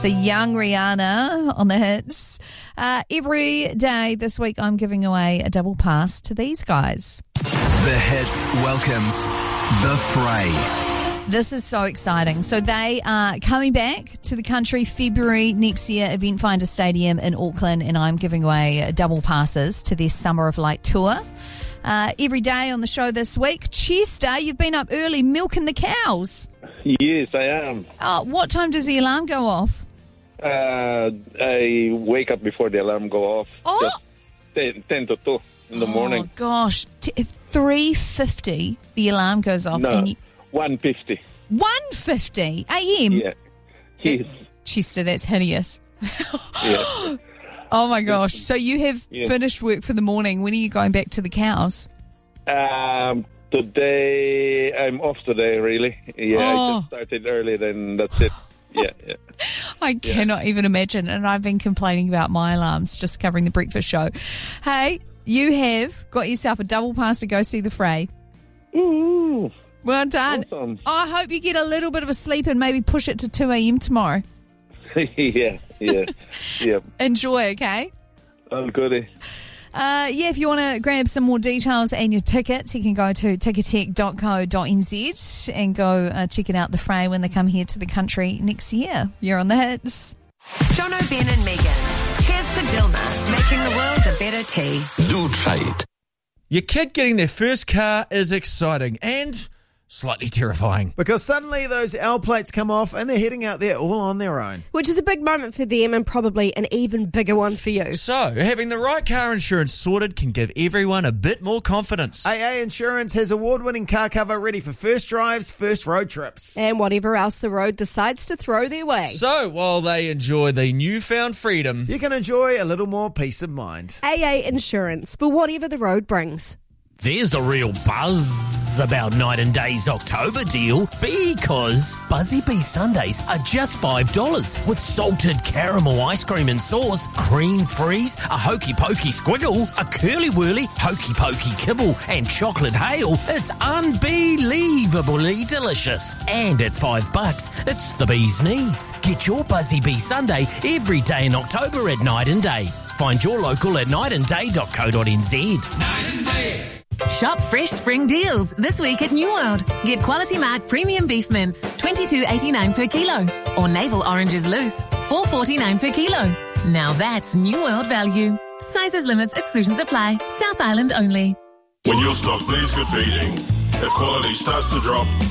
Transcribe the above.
So young Rihanna on the hits. Every day this week I'm giving away a double pass to these guys. The Hits welcomes The Fray. This is so exciting. So they are coming back to the country February next year, Event Finder Stadium in Auckland, and I'm giving away double passes to their Summer of Light tour. Every day on the show this week, Chester, you've been up early milking the cows. Yes, I am. What time does the alarm go off? I wake up before the alarm go off. Just 10 to 2 in the morning. Oh, gosh. 3:50, the alarm goes off. No, and 1:50. 1:50 a.m.? Yeah. Yes. Chester, that's hideous. Yeah. Oh, my gosh. So you have finished work for the morning. When are you going back to the cows? Today, I'm off today, really. Yeah, I just started early, then that's it. Yeah. I cannot even imagine. And I've been complaining about my alarms just covering the breakfast show. Hey, you have got yourself a double pass to go see the Fray. Ooh. Well done. Awesome. I hope you get a little bit of a sleep and maybe push it to 2 a.m. tomorrow. Yeah. Enjoy, okay? Oh, goody. If you want to grab some more details and your tickets, you can go to ticketek.co.nz and go check it out, the Fray, when they come here to the country next year. You're on the hits. Jono, Ben and Megan. Cheers to Dilma, making the world a better tea. Do trade. Your kid getting their first car is exciting and slightly terrifying. Because suddenly those L plates come off and they're heading out there all on their own. Which is a big moment for them and probably an even bigger one for you. So, having the right car insurance sorted can give everyone a bit more confidence. AA Insurance has award-winning car cover ready for first drives, first road trips. And whatever else the road decides to throw their way. So, while they enjoy the newfound freedom, you can enjoy a little more peace of mind. AA Insurance, for whatever the road brings. There's a real buzz about Night and Day's October deal because Buzzy Bee Sundays are just $5 with salted caramel ice cream and sauce, cream freeze, a hokey pokey squiggle, a curly whirly hokey pokey kibble and chocolate hail. It's unbelievably delicious. And at $5, it's the bee's knees. Get your Buzzy Bee Sunday every day in October at Night and Day. Find your local at nightandday.co.nz. Night and Day. Shop fresh spring deals this week at New World. Get Quality Mark Premium Beef Mince, $22.89 per kilo. Or Navel Oranges Loose, $4.49 per kilo. Now that's New World value. Sizes, limits, exclusions apply. South Island only. When your stock needs good feeding, if quality starts to drop,